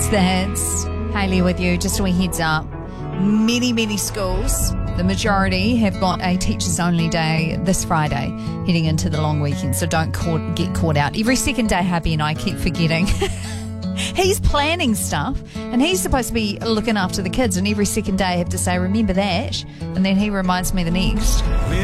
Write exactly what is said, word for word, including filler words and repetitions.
It's the hits. Hayley with you. Just a wee heads up. Many, many schools, the majority, have got a teachers only day this Friday, heading into the long weekend. So don't caught, get caught out. Every second day, hubby and I keep forgetting. He's planning stuff and he's supposed to be looking after the kids, and every second day I have to say, remember that, and then he reminds me the next.